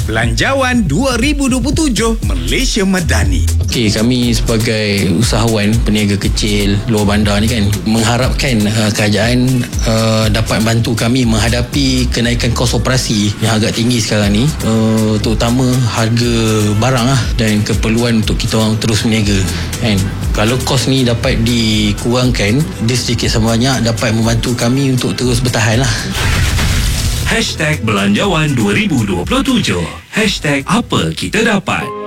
Belanjawan 2027 Malaysia Madani. Okey, kami sebagai usahawan peniaga kecil luar bandar ni kan mengharapkan kerajaan dapat bantu kami menghadapi kenaikan kos operasi yang agak tinggi sekarang ni, terutama harga barang dan keperluan untuk kita orang terus berniaga kan. Kalau kos ni dapat dikurangkan, dia sedikit sama banyak dapat membantu kami untuk terus bertahan lah. #Belanjawan 2027 #apa kita dapat.